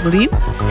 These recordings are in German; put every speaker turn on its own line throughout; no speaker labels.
Rosalyn?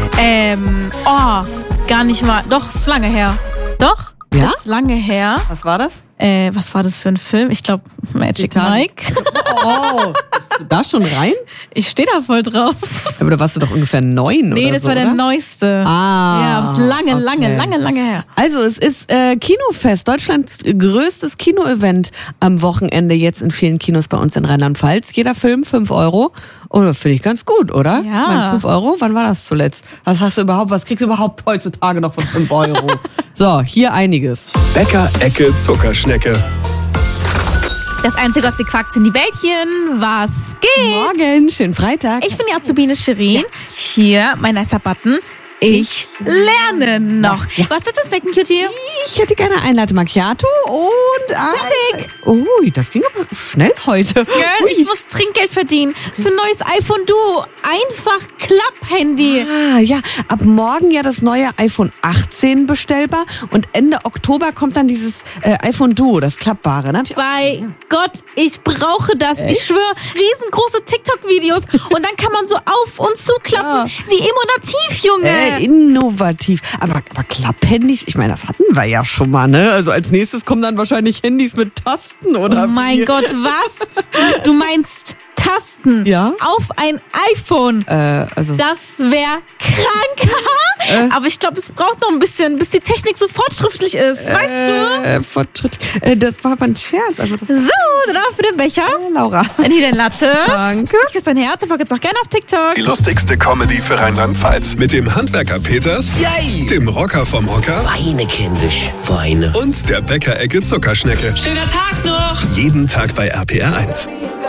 Gar nicht mal. Doch, ist lange her. Doch?
Ja?
Ist lange her.
Was war das?
Was war das für ein Film? Ich glaube, Magic Mike.
Oh, bist du da schon rein?
Ich stehe da voll drauf.
Aber da warst du doch ungefähr 9 oder so,
Nee, das war der
oder?
neueste.
Ah.
Ja, aber es ist lange her.
Also es ist Kinofest, Deutschlands größtes Kino-Event am Wochenende jetzt in vielen Kinos bei uns in Rheinland-Pfalz. Jeder Film 5 €. Und das finde ich ganz gut, oder?
Ja.
Ich meine, 5 €, wann war das zuletzt? Was kriegst du überhaupt heutzutage noch von 5 €? So, hier einiges.
Bäcker-Ecke Zuckerschnecke.
Das Einzige, was sie quackt, sind die Bällchen. Was geht?
Morgen, schönen Freitag.
Ich bin die Azubine Shirin. Hier, mein nicer Button. Ich lerne noch.
Ja.
Was willst du snacken, Cutie?
Ich hätte gerne ein Latte Macchiato und
Fertig.
Ui, das ging aber schnell heute.
Girl, ich muss Trinkgeld verdienen. Für ein neues iPhone Duo. Einfach Klapp-Handy.
Ah, ja, ab morgen ja das neue iPhone 18 bestellbar und Ende Oktober kommt dann dieses iPhone Duo, das klappbare. Ne?
Bei Gott, ich brauche das. Ich schwöre, riesengroße TikTok-Videos. Und dann kann man so auf und zuklappen. Wie emotiv, Junge.
Innovativ. Aber Klapphandys, ich meine, das hatten wir ja schon mal, ne? Also als nächstes kommen dann wahrscheinlich Handys mit Tasten, oder?
Oh mein Gott, was? Du meinst Tasten
Ja?
auf ein iPhone?
Also.
Das wäre krank. Aber ich glaube, es braucht noch ein bisschen, bis die Technik so fortschrittlich ist. Weißt du?
Fortschrittlich. Das war aber ein Scherz. Also das
So, dann auch für den Becher.
Laura.
Hier dein Latte.
Danke.
Ich küsse dein Herz. Folgt jetzt auch gerne auf TikTok.
Die lustigste Comedy für Rheinland-Pfalz. Mit dem Handwerker Peters,
Yay!
dem Rocker vom Hocker
Weine, kindisch, weine.
und der Bäcker-Ecke Zuckerschnecke.
Schöner Tag noch!
Jeden Tag bei RPR 1.